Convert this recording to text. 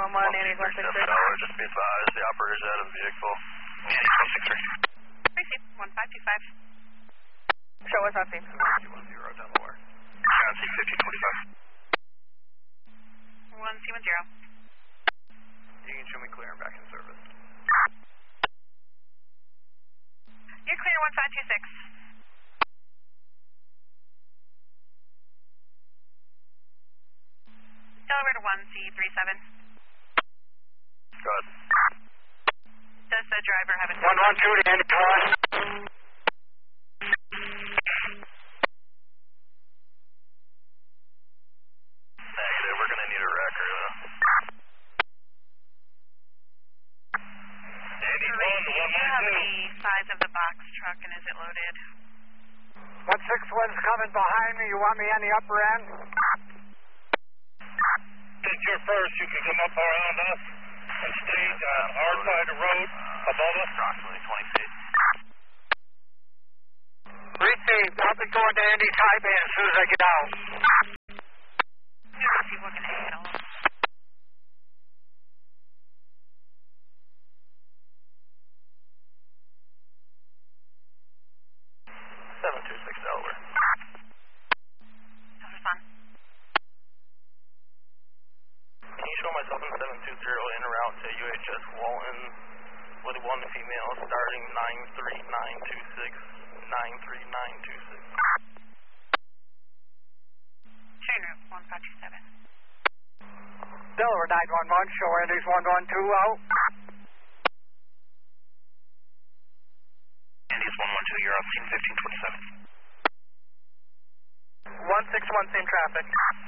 Andy's 163. Just be advised, the operator's out of vehicle. Tracy, 1525. Show us on scene. 210, Delaware. On scene 1525. 1C10. You can show me clear and back in service. You're clear, 1526. Delaware to 1C37. Go ahead. Does the driver have a... 112 to Andy 1. Negative, we're going to need a record. Andy, do you have the size of the box truck and is it loaded? 161's coming behind me. You want me on the upper end? Since you're first, you can come up around us and stay on our side of the road above us. Approximately 20 feet. Received. I'll be going to Andy's high bay as soon as I get out. Yeah, people can handle. 726 Delaware. That was fun. Can you show myself in 720 en route to UHS Walton with one female starting 93926, 93926. Train route 1527. Delaware 911, show Andy's 112 out. Andy's 112, you're on scene 1527. 161, same traffic.